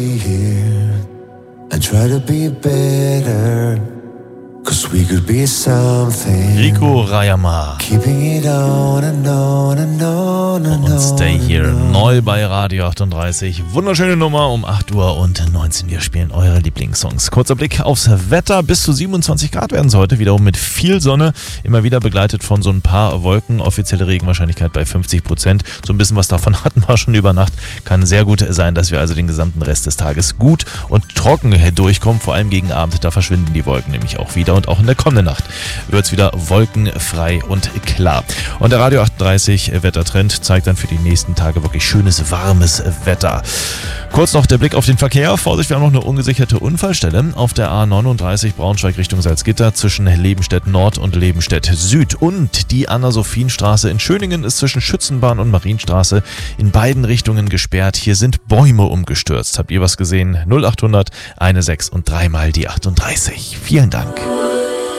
here and try to be better, 'cause we could be something. Rico Rayama. Keeping it on and on and on and on. Und Stay Here, neu bei Radio 38. Wunderschöne Nummer um 8 Uhr und 19. Wir spielen eure Lieblingssongs. Kurzer Blick aufs Wetter. Bis zu 27 Grad werden es heute. Wiederum mit viel Sonne. Immer wieder begleitet von so ein paar Wolken. Offizielle Regenwahrscheinlichkeit bei 50%. So ein bisschen was davon hatten wir schon über Nacht. Kann sehr gut sein, dass wir also den gesamten Rest des Tages gut und trocken durchkommen. Vor allem gegen Abend. Da verschwinden die Wolken nämlich auch wieder. Und auch in der kommenden Nacht wird es wieder wolkenfrei und klar. Und der Radio 38 Wettertrend zeigt dann für die nächsten Tage wirklich schönes, warmes Wetter. Kurz noch der Blick auf den Verkehr. Vorsicht, wir haben noch eine ungesicherte Unfallstelle auf der A39 Braunschweig Richtung Salzgitter zwischen Lebenstedt Nord und Lebenstedt Süd. Und die Anna-Sophien-Straße in Schöningen ist zwischen Schützenbahn und Marienstraße in beiden Richtungen gesperrt. Hier sind Bäume umgestürzt. Habt ihr was gesehen? 0800 16 und dreimal die 38. Vielen Dank.